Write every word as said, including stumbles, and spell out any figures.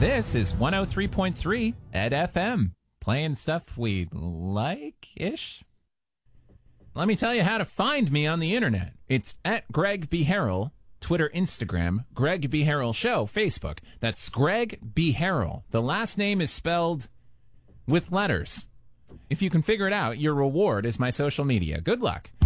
This is one oh three point three at F M, playing stuff we like-ish. Let me tell you how to find me on the internet. It's at Greg B. Harrell, Twitter, Instagram, Greg B. Harrell Show, Facebook. That's Greg B. Harrell. The last name is spelled with letters. If you can figure it out, your reward is my social media. Good luck.